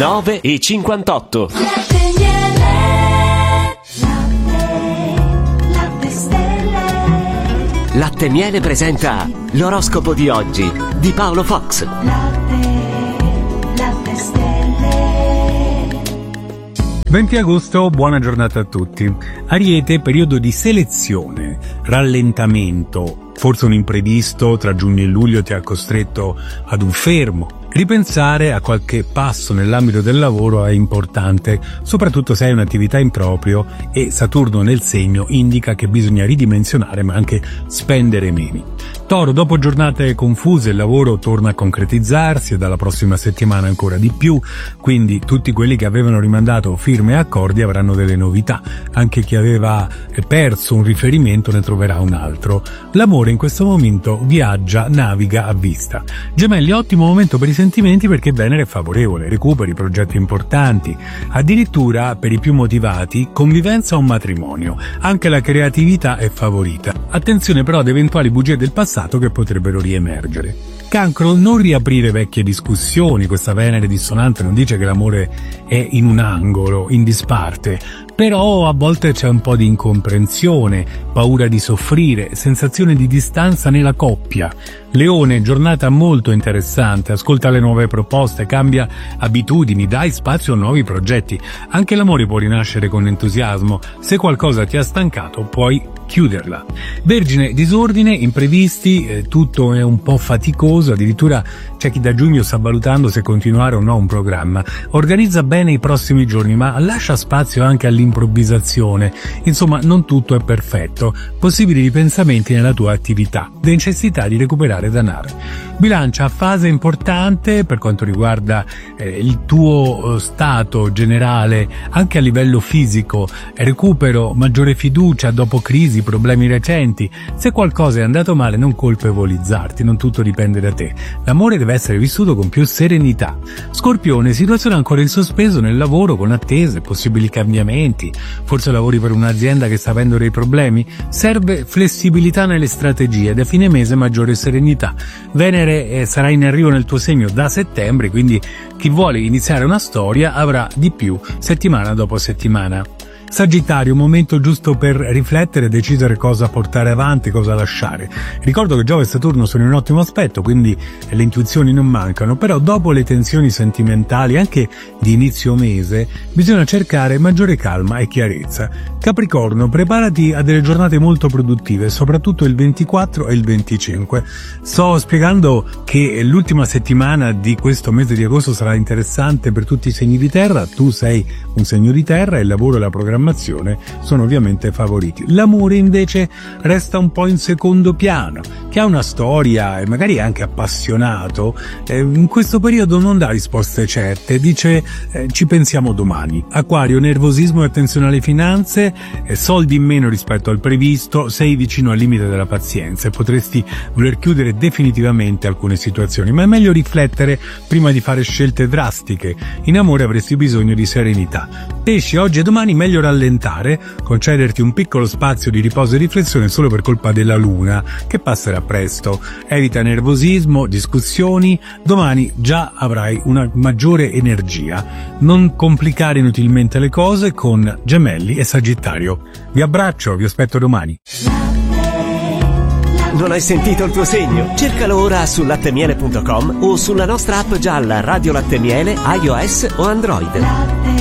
9:58. Latte Miele presenta l'oroscopo di oggi di Paolo Fox. Latte Stelle. 20 agosto, buona giornata a tutti. Ariete, periodo di selezione, rallentamento, forse un imprevisto tra giugno e luglio ti ha costretto ad un fermo. Ripensare a qualche passo nell'ambito del lavoro è importante, soprattutto se hai un'attività in proprio e Saturno nel segno indica che bisogna ridimensionare ma anche spendere meno. Toro, dopo giornate confuse il lavoro torna a concretizzarsi e dalla prossima settimana ancora di più, quindi tutti quelli che avevano rimandato firme e accordi avranno delle novità, anche chi aveva perso un riferimento ne troverà un altro. L'amore in questo momento viaggia, naviga a vista. Gemelli, ottimo momento per i sentimenti perché Venere è favorevole, recuperi progetti importanti, addirittura per i più motivati convivenza o un matrimonio, anche la creatività è favorita. Attenzione però ad eventuali bugie del passato che potrebbero riemergere. Cancro, non riaprire vecchie discussioni, questa Venere dissonante non dice che l'amore è in un angolo, in disparte, però a volte c'è un po' di incomprensione, paura di soffrire, sensazione di distanza nella coppia. Leone, giornata molto interessante, ascolta le nuove proposte, cambia abitudini, dai spazio a nuovi progetti. Anche l'amore può rinascere con entusiasmo, se qualcosa ti ha stancato puoi chiuderla. Vergine, disordine, imprevisti, tutto è un po' faticoso, addirittura c'è chi da giugno sta valutando se continuare o no un programma. Organizza bene i prossimi giorni, ma lascia spazio anche all'improvvisazione. Insomma, non tutto è perfetto. Possibili ripensamenti nella tua attività, necessità di recuperare denaro. Bilancia, fase importante per quanto riguarda il tuo stato generale, anche a livello fisico, recupero, maggiore fiducia dopo crisi, problemi recenti. Se qualcosa è andato male non colpevolizzarti, non tutto dipende da te. L'amore deve essere vissuto con più serenità. Scorpione, situazione ancora in sospeso nel lavoro con attese, possibili cambiamenti, forse lavori per un'azienda che sta avendo dei problemi, serve flessibilità nelle strategie, da fine mese maggiore serenità. Venere sarà in arrivo nel tuo segno da settembre, quindi chi vuole iniziare una storia avrà di più settimana dopo settimana. Sagittario, momento giusto per riflettere e decidere cosa portare avanti, cosa lasciare. Ricordo che Giove e Saturno sono in un ottimo aspetto, quindi le intuizioni non mancano, però dopo le tensioni sentimentali, anche di inizio mese, bisogna cercare maggiore calma e chiarezza. Capricorno, preparati a delle giornate molto produttive, soprattutto il 24 e il 25. Sto spiegando che l'ultima settimana di questo mese di agosto sarà interessante per tutti i segni di terra, tu sei un segno di terra e il lavoro e la programmazione sono ovviamente favoriti. L'amore invece resta un po' in secondo piano. Chi ha una storia e magari è anche appassionato, in questo periodo non dà risposte certe, dice ci pensiamo domani. Acquario, nervosismo e attenzione alle finanze, soldi in meno rispetto al previsto, sei vicino al limite della pazienza e potresti voler chiudere definitivamente alcune situazioni, ma è meglio riflettere prima di fare scelte drastiche. In amore avresti bisogno di serenità. Pesci, oggi e domani meglio rallentare, concederti un piccolo spazio di riposo e riflessione solo per colpa della luna, che passerà presto. Evita nervosismo, discussioni, domani già avrai una maggiore energia. Non complicare inutilmente le cose con Gemelli e Sagittario. Vi abbraccio, vi aspetto domani. Non hai sentito il tuo segno? Cercalo ora su lattemiele.com o sulla nostra app gialla Radio Latte Miele, iOS o Android.